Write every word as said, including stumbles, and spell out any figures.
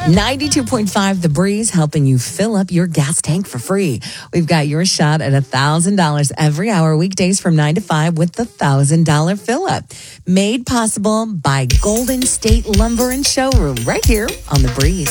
ninety-two point five The Breeze, helping you fill up your gas tank for free. We've got your shot at one thousand dollars every hour, weekdays from nine to five with the one thousand dollars fill-up. Made possible by Golden State Lumber and Showroom, right here on The Breeze.